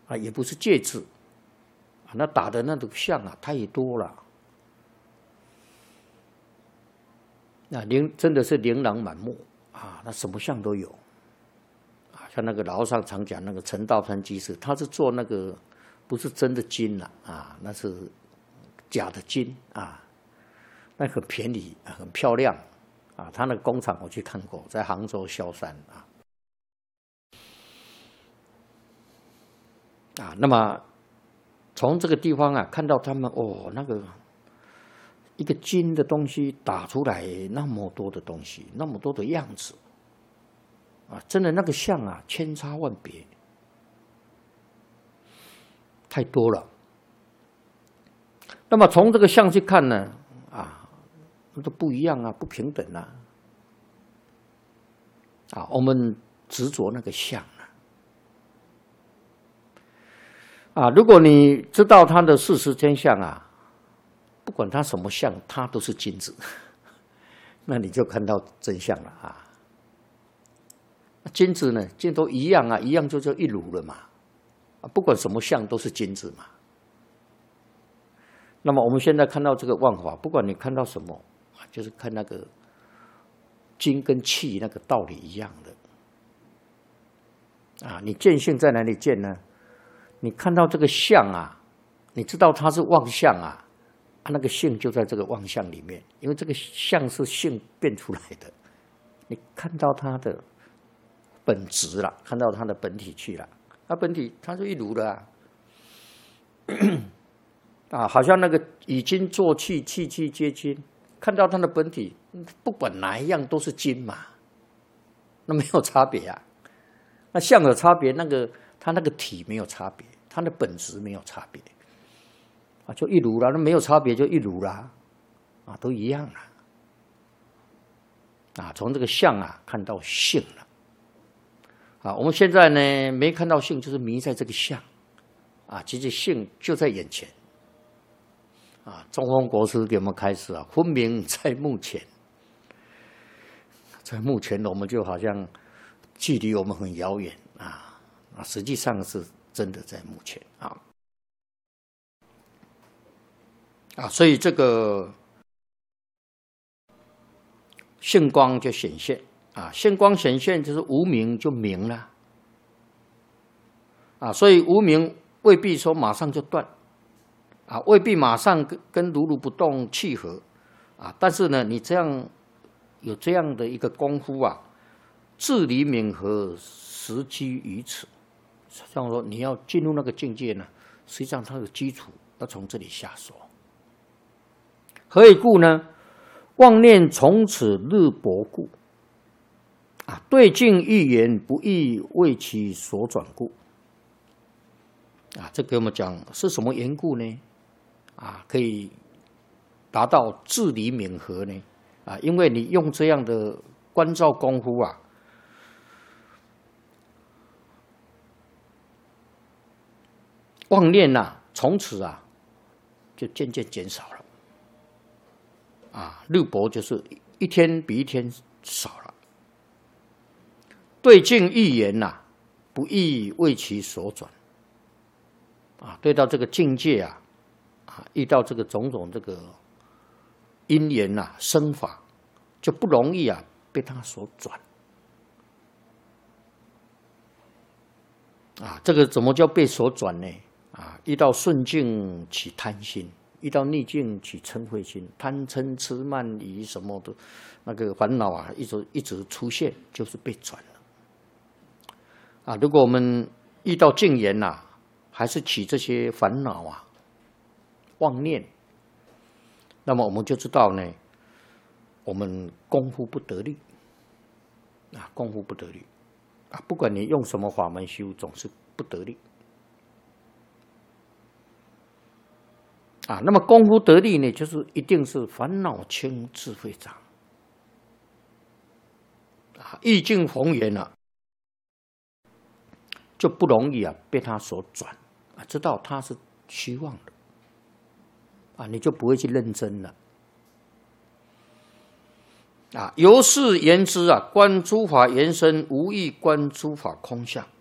啊，也不是戒字啊，那打的那种像啊太多了。那真的是琳琅满目啊，那什么像都有啊。像那个老和尚常讲那个陈道川居士，他是做那个不是真的金了啊，那是假的金啊，那很便宜，很漂亮啊。他那个工厂我去看过，在杭州萧山啊。啊，那么从这个地方啊，看到他们哦，那个一个金的东西打出来那么多的东西，那么多的样子，啊，真的那个像啊，千差万别，太多了。那么从这个像去看呢，啊，都不一样啊，不平等啊，啊，我们执着那个像。啊，如果你知道它的事实真相啊，不管它什么相，它都是金子，那你就看到真相了啊。金子呢，金都一样啊，一样就叫一如了嘛。啊，不管什么相都是金子嘛。那么我们现在看到这个万法，不管你看到什么，就是看那个金跟气那个道理一样的。啊，你见性在哪里见呢？你看到这个相啊，你知道它是妄相啊，那个性就在这个妄相里面，因为这个相是性变出来的。你看到它的本质了，看到它的本体去了，它本体它就一如了啊。啊，好像那个以金做器，器器皆金，看到它的本体，不管哪一样都是金嘛，那没有差别啊。那相有差别，它那个体没有差别，它的本质没有差别，啊，就一如了。那没有差别就一如了，啊，都一样了。啊，从这个相啊看到性了。啊，我们现在呢没看到性，就是迷在这个相，啊，其实性就在眼前。啊，中峰国师给我们开始啊，分明在目前，在目前我们就好像距离我们很遥远啊。实际上是真的在目前啊，所以这个性光就显现啊，性光显现就是无明就明了啊，所以无明未必说马上就断啊，未必马上跟如如不动契合啊，但是呢，你这样有这样的一个功夫啊，至理冥合，实基于此。像说你要进入那个境界呢，实际上它的基础要从这里下手。何以故呢？妄念从此日薄故。啊，对境欲言，不易为其所转故。啊，这给我们讲是什么缘故呢？啊，可以达到至理冥合呢？啊，因为你用这样的观照功夫啊。妄念啊，从此啊，就渐渐减少了。啊，日薄就是一天比一天少了。对境欲言呐，不易为其所转。啊，对到这个境界啊，遇到这个种种这个因缘啊、生法，就不容易啊被它所转。啊，这个怎么叫被所转呢？啊，遇到顺境起贪心，遇到逆境起嗔恚心，贪嗔痴慢疑什么的，那个烦恼啊，一直出现，就是被转了。啊，如果我们遇到境缘呐，还是起这些烦恼啊、妄念，那么我们就知道呢，我们功夫不得力，啊，功夫不得力，啊，不管你用什么法门修，总是不得力。啊，那么功夫得力呢，就是一定是烦恼轻，智慧长。啊，意境逢缘啊，就不容易啊被他所转啊，知道他是虚妄的啊，你就不会去认真了。啊，由是言之啊，观诸法缘生，无异观诸法空相。